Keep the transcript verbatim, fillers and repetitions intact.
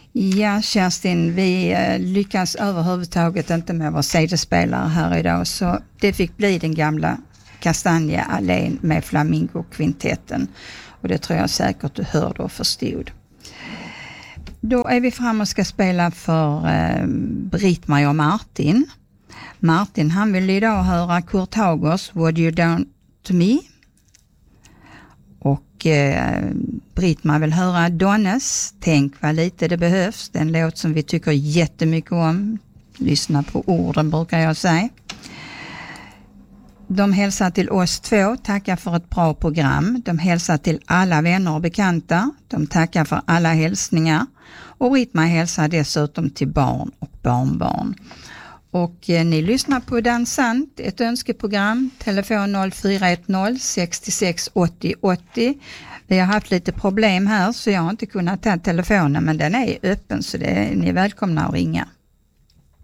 Ja, Kerstin, vi lyckas överhuvudtaget inte med vår C D-spelare här idag, så det fick bli den gamla Kastanjeallén med Flamingo-kvintetten. Och det tror jag säkert du hörde och förstod. Då är vi fram och ska spela för eh, Britt-Marie och Martin. Martin, han vill idag höra Kurt Haugers What You Done To Me. Och eh, Britt-Marie vill höra Donnes Tänk vad lite det behövs. Den låt som vi tycker jättemycket om. Lyssna på orden brukar jag säga. De hälsar till oss två, tackar för ett bra program. De hälsar till alla vänner och bekanta. De tackar för alla hälsningar. Och Britt-Marie hälsar dessutom till barn och barnbarn. Och eh, ni lyssnar på Dansant, ett önskeprogram. Telefon noll fyra ett noll sex sex åttio åttio. Vi har haft lite problem här så jag har inte kunnat ta telefonen, men den är öppen så det är, ni är välkomna att ringa.